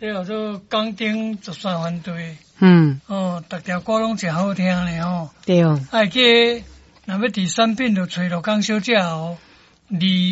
这叫做钢钉13番对。逐条歌拢真好听咧吼。 对哦。 爱去，若要第三品就找罗江小姐哦。